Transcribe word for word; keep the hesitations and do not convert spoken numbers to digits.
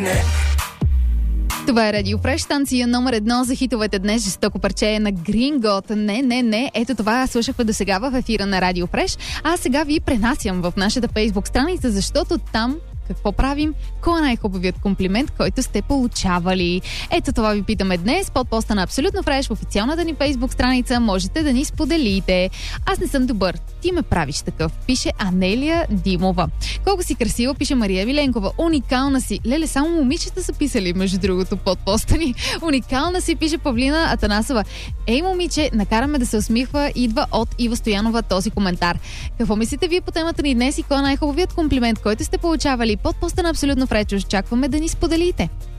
Това е Радио Фреш, станция номер едно за хитовете днес. Жестоко парче на Green God. Не, не, не. Ето това слушахме до сега в ефира на Радио Фреш. А сега ви пренасям в нашата Фейсбук страница, защото там какво правим? Кой е най-хубавият комплимент, който сте получавали? Ето това ви питаме днес под поста на Абсолютно Фреш в официалната ни Фейсбук страница. Можете да ни споделите. Аз не съм добър. Ти ме правиш такъв. Пише Анелия Димова. Колко си красива, пише Мария Виленкова. Уникална си. Леле, само момичета са писали, между другото, под поста ни. Уникална си, пише Павлина Атанасова. Ей, момиче, накараме да се усмихва. Идва от Ива Стоянова този коментар. Какво мислите вие по темата ни днес и кой е най-хубавият комплимент, който сте получавали? Под поста на Абсолютно Фреш очакваме да ни споделите.